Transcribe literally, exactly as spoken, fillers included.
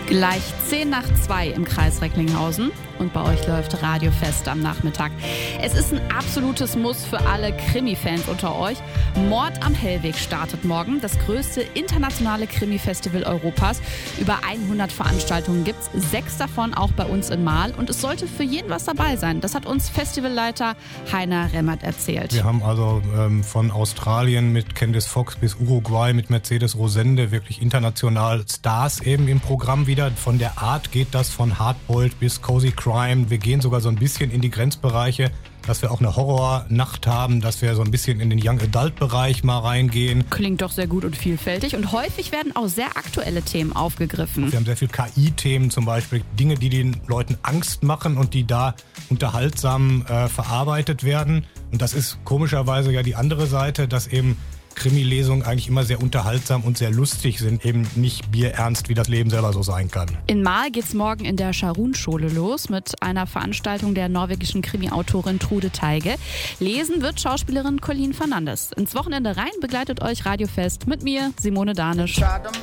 Gleich zehn nach zwei im Kreis Recklinghausen und bei euch läuft Radiofest am Nachmittag. Es ist ein absolutes Muss für alle Krimi-Fans unter euch. Mord am Hellweg startet morgen, das größte internationale Krimi-Festival Europas. Über hundert Veranstaltungen gibt's, sechs davon auch bei uns in Marl und es sollte für jeden was dabei sein. Das hat uns Festivalleiter Heiner Remmert erzählt. Wir haben also ähm, von Australien mit Candice Fox bis Uruguay mit Mercedes Rosende wirklich international Stars eben im Programm wieder. Von der Art geht das von Hardboiled bis Cozy Crime. Wir gehen sogar so ein bisschen in die Grenzbereiche, dass wir auch eine Horrornacht haben, dass wir so ein bisschen in den Young Adult Bereich mal reingehen. Klingt doch sehr gut und vielfältig und häufig werden auch sehr aktuelle Themen aufgegriffen. Wir haben sehr viel K I-Themen zum Beispiel, Dinge, die den Leuten Angst machen und die da unterhaltsam äh, verarbeitet werden. Und das ist komischerweise ja die andere Seite, dass eben Krimi-Lesungen eigentlich immer sehr unterhaltsam und sehr lustig sind, eben nicht bierernst, wie das Leben selber so sein kann. In Marl geht's morgen in der Scharun-Schule los mit einer Veranstaltung der norwegischen Krimi-Autorin Trude Teige. Lesen wird Schauspielerin Colleen Fernandes. Ins Wochenende rein begleitet euch Radiofest mit mir, Simone Danisch.